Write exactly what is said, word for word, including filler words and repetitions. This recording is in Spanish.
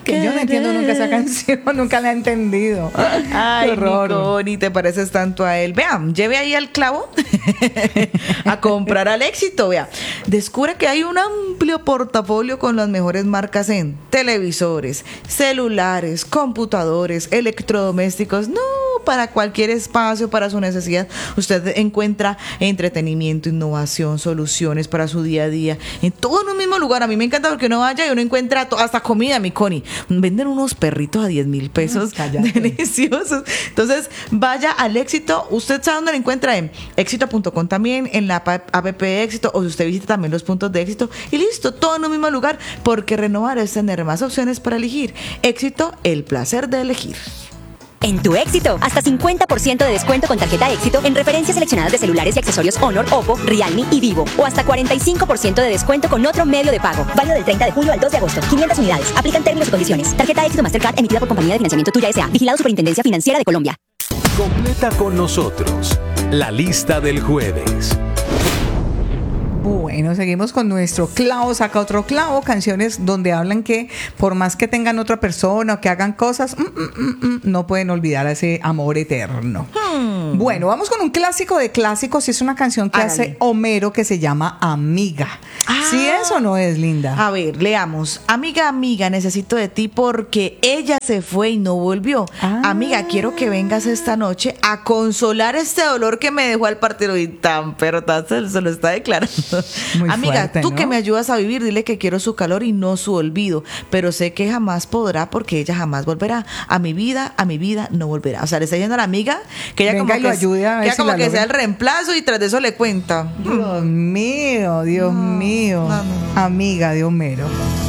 que yo no entiendo nunca esa canción, nunca la he entendido. Ay, Nico, ni te pareces tanto a él. Vean, lleve ahí al clavo a comprar al éxito. Vea, descubre que hay un amplio portafolio con las mejores marcas en televisores, celulares, computadores, electrodomésticos. No, para cualquier espacio, para su necesidad, usted encuentra entretenimiento, innovación, soluciones para su día a día, en todo en un mismo lugar. A mí me encanta porque uno vaya y uno encuentra to- hasta comida, mi Connie. Venden unos perritos a diez mil pesos, deliciosos. Entonces, vaya al éxito. Usted sabe dónde lo encuentra, en éxito punto com también, en la app de Éxito, o si usted visita también los puntos de Éxito, y listo, todo en un mismo lugar, porque renovar es tener más opciones para elegir. Éxito, el placer de elegir. En tu Éxito, hasta cincuenta por ciento de descuento con tarjeta Éxito en referencias seleccionadas de celulares y accesorios Honor, Oppo, Realme y Vivo. O hasta cuarenta y cinco por ciento de descuento con otro medio de pago. Válido del treinta de julio al dos de agosto. quinientas unidades. Aplican términos y condiciones. Tarjeta Éxito Mastercard emitida por Compañía de Financiamiento Tuya S A. Vigilado Superintendencia Financiera de Colombia. Completa con nosotros la lista del jueves. Bueno, seguimos con nuestro clavo, saca otro clavo, canciones donde hablan que por más que tengan otra persona o que hagan cosas, mm, mm, mm, mm, no pueden olvidar a ese amor eterno. Hmm. Bueno, vamos con un clásico de clásicos, y es una canción que Hágale. hace Homero que se llama Amiga. Ah. ¿Sí es o no es, Linda? A ver, leamos. Amiga, amiga, necesito de ti porque ella se fue y no volvió. Ah. Amiga, quiero que vengas esta noche a consolar este dolor que me dejó al partido. Y tan, pero tan se, se lo está declarando. Muy Amiga, fuerte, tú ¿no? que me ayudas a vivir, dile que quiero su calor y no su olvido. Pero sé que jamás podrá porque ella jamás volverá. A mi vida, a mi vida no volverá. O sea, le está diciendo a la amiga que ella Venga como y lo que, ayude a ver que, ella si como la que logra. sea el reemplazo, y tras de eso le cuenta. Dios mío, Dios No, mío. no, no. Amiga de Homero.